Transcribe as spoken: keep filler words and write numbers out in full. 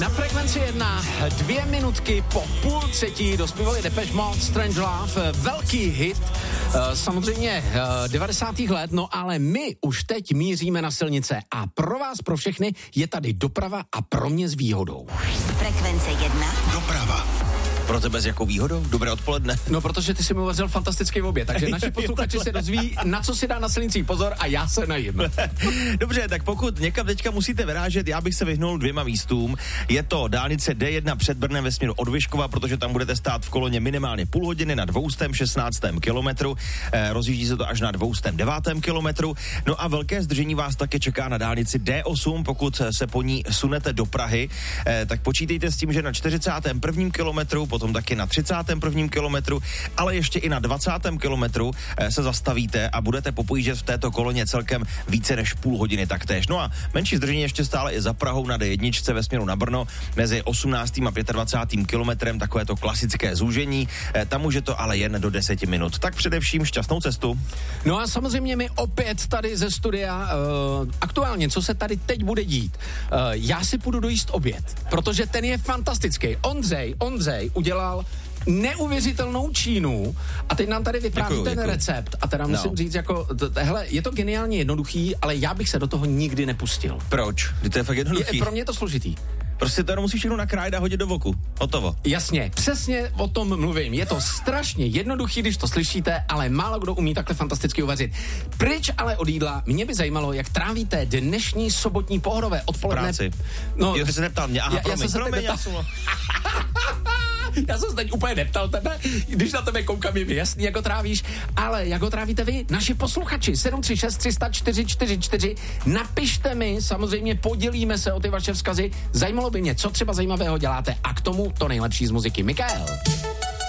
Na Frekvenci jedna, dvě minutky po půl třetí dospívali Depeche Mode, Strange Love, velký hit, samozřejmě devadesátých let, no ale my už teď míříme na silnice a pro vás, pro všechny, je tady doprava a pro mě s výhodou. Frekvence jedna. Doprava. Pro tebe s jakou výhodou? Dobré odpoledne. No, protože ty si mi uvařil fantastický oběd, takže naši posluchači se dozví, na co si dá na silnicích pozor a já se najím. Dobře, tak pokud někam teďka musíte vyrážet, já bych se vyhnul dvěma místům. Je to dálnice D jedna před Brnem ve směru od Vyškova, protože tam budete stát v koloně minimálně půl hodiny na dvoustém šestnáctém kilometru. Eh, rozjíždí se to až na dvoustém devátém kilometru. No a velké zdržení vás také čeká na dálnici D osm, pokud se po ní sunete do Prahy, eh, tak počítejte s tím, že na čtyřicátém prvním kilometru, potom taky na třicátém prvním kilometru, ale ještě i na dvacátém kilometru se zastavíte a budete popojíždět v této koloně celkem více než půl hodiny taktéž. No a menší zdržení ještě stále i za Prahou na D jedna ve směru na Brno mezi osmnáctým a dvacátým pátým kilometrem, takové to klasické zúžení. Tam už je to ale jen do deseti minut. Tak především šťastnou cestu. No a samozřejmě my opět tady ze studia uh, aktuálně, co se tady teď bude dít. Uh, já si půjdu dojíst oběd, protože ten je fantastický. Ondřej, Ondřej udělal neuvěřitelnou čínu a teď nám tady vypráví děkuju, ten děkuju. recept a teda musím no. říct jako, t- hele, je to geniálně jednoduchý, ale já bych se do toho nikdy nepustil. Proč? To je fakt jednoduchý. Je, pro mě je to složitý. Prostě to jenom musíš všechno nakrájet a hodit do voku. Hotovo. Jasně, přesně o tom mluvím. Je to strašně jednoduchý, když to slyšíte, ale málo kdo umí takhle fantasticky uvařit. Pryč ale od jídla, mě by zajímalo, jak trávíte dnešní sobotní pohodové odpoledne. Práci. No, jo, se neptal mě. Aha, já, promiň, já jsem promiň, já jsem... Já jsem se teď úplně neptal tebe, když na tebe koukám, je mi jasný, jak ho trávíš, ale jak ho trávíte vy, naši posluchači, sedm tři šest tři nula čtyři čtyři čtyři, napište mi, samozřejmě podělíme se o ty vaše vzkazy, zajímalo by mě, co třeba zajímavého děláte a k tomu to nejlepší z muziky. Mikael.